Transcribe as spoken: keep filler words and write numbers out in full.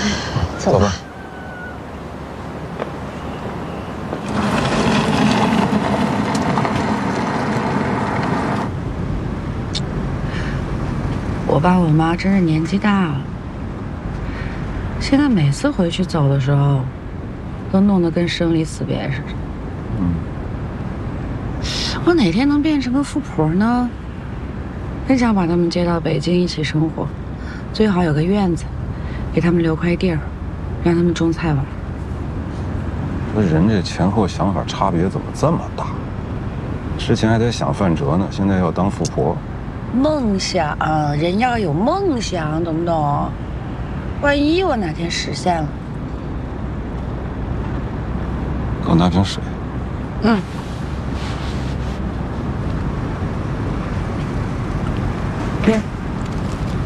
走吧。 我爸我妈真是年纪大了，现在每次回去走的时候，都弄得跟生离死别似的。 嗯， 我哪天能变成个富婆呢？真想把他们接到北京一起生活，最好有个院子，给他们留块地儿，让他们种菜玩。 说人这前后想法差别怎么这么大？之前还在想范哲呢，现在要当富婆。 梦想，人要有梦想，懂不懂？万一我哪天实现了， 给我拿瓶水。 嗯。